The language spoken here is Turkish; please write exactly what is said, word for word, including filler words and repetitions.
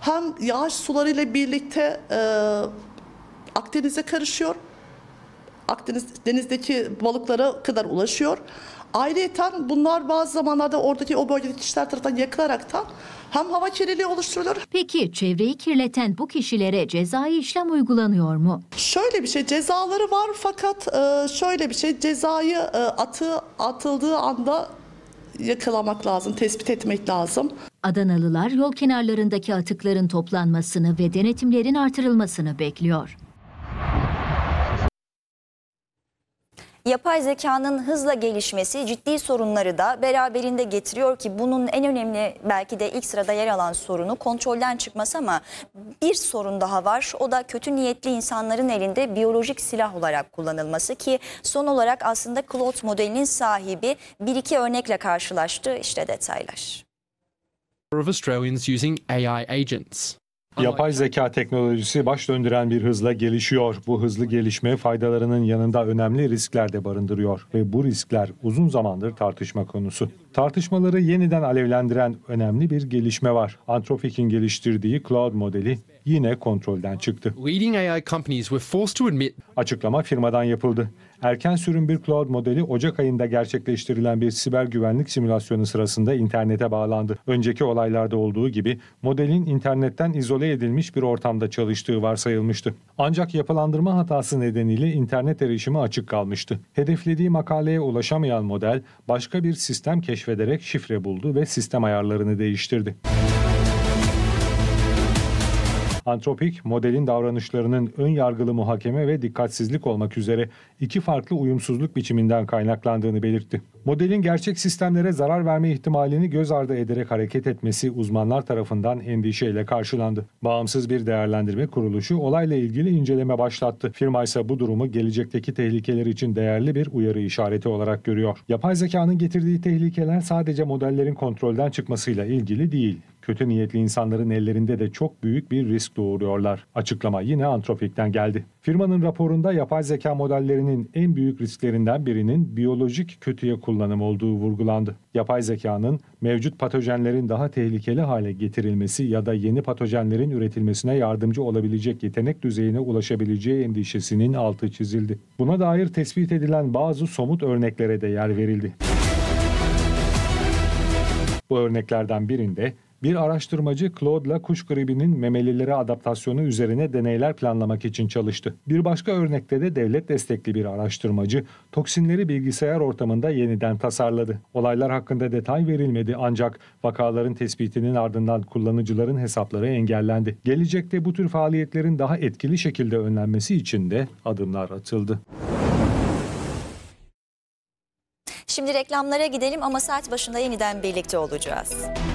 hem yağış sularıyla birlikte e, Akdeniz'e karışıyor. Akdeniz denizdeki balıklara kadar ulaşıyor. Ayrıca bunlar bazı zamanlarda oradaki o bölgedeki kişiler tarafından yakılarak da hem hava kirliliği oluşturulur. Peki çevreyi kirleten bu kişilere cezai işlem uygulanıyor mu? Şöyle bir şey, cezaları var fakat şöyle bir şey, cezayı atı atıldığı anda yakalamak lazım, tespit etmek lazım. Adanalılar yol kenarlarındaki atıkların toplanmasını ve denetimlerin artırılmasını bekliyor. Yapay zekanın hızla gelişmesi ciddi sorunları da beraberinde getiriyor ki bunun en önemli, belki de ilk sırada yer alan sorunu kontrolden çıkması, ama bir sorun daha var. O da kötü niyetli insanların elinde biyolojik silah olarak kullanılması, ki son olarak aslında Claude modelinin sahibi bir iki örnekle karşılaştı. İşte detaylar. Of Australians using A I agents. Yapay zeka teknolojisi baş döndüren bir hızla gelişiyor. Bu hızlı gelişme faydalarının yanında önemli riskler de barındırıyor ve bu riskler uzun zamandır tartışma konusu. Tartışmaları yeniden alevlendiren önemli bir gelişme var. Anthropic'in geliştirdiği Claude modeli yine kontrolden çıktı. Leading A I companies were forced to admit. Açıklama firmadan yapıldı. Erken sürüm bir Claude modeli Ocak ayında gerçekleştirilen bir siber güvenlik simülasyonu sırasında internete bağlandı. Önceki olaylarda olduğu gibi modelin internetten izole edilmiş bir ortamda çalıştığı varsayılmıştı. Ancak yapılandırma hatası nedeniyle internet erişimi açık kalmıştı. Hedeflediği makaleye ulaşamayan model başka bir sistem keşfederek şifre buldu ve sistem ayarlarını değiştirdi. Anthropic, modelin davranışlarının ön yargılı muhakeme ve dikkatsizlik olmak üzere iki farklı uyumsuzluk biçiminden kaynaklandığını belirtti. Modelin gerçek sistemlere zarar verme ihtimalini göz ardı ederek hareket etmesi uzmanlar tarafından endişeyle karşılandı. Bağımsız bir değerlendirme kuruluşu olayla ilgili inceleme başlattı. Firma ise bu durumu gelecekteki tehlikeler için değerli bir uyarı işareti olarak görüyor. Yapay zekanın getirdiği tehlikeler sadece modellerin kontrolden çıkmasıyla ilgili değil. Kötü niyetli insanların ellerinde de çok büyük bir risk doğuruyorlar. Açıklama yine Anthropic'ten geldi. Firmanın raporunda yapay zeka modellerinin en büyük risklerinden birinin biyolojik kötüye kullanım olduğu vurgulandı. Yapay zekanın mevcut patojenlerin daha tehlikeli hale getirilmesi ya da yeni patojenlerin üretilmesine yardımcı olabilecek yetenek düzeyine ulaşabileceği endişesinin altı çizildi. Buna dair tespit edilen bazı somut örneklere de yer verildi. Bu örneklerden birinde bir araştırmacı Claude'la kuş gribinin memelilere adaptasyonu üzerine deneyler planlamak için çalıştı. Bir başka örnekte de devlet destekli bir araştırmacı toksinleri bilgisayar ortamında yeniden tasarladı. Olaylar hakkında detay verilmedi ancak vakaların tespitinin ardından kullanıcıların hesapları engellendi. Gelecekte bu tür faaliyetlerin daha etkili şekilde önlenmesi için de adımlar atıldı. Şimdi reklamlara gidelim ama saat başında yeniden birlikte olacağız.